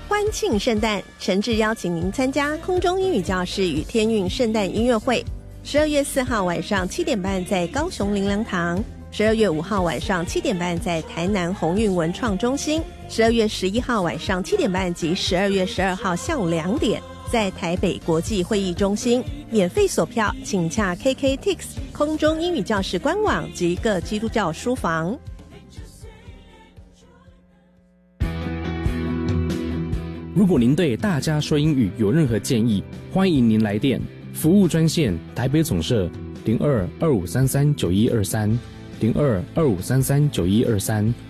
欢庆圣诞，诚挚邀请您参加空中英语教室与天韵圣诞音乐会。12月4号晚上7点半在高雄灵粮堂，12月5号晚上7点半在台南鸿运文创中心，12月11号晚上7点半及12月12号下午2点在台北国际会议中心。免费索票请洽 KKTIX 空中英语教室官网及各基督教书房。 如果您对大家说英语有任何建议，欢迎您来电。服务专线台北总社02253391230225339123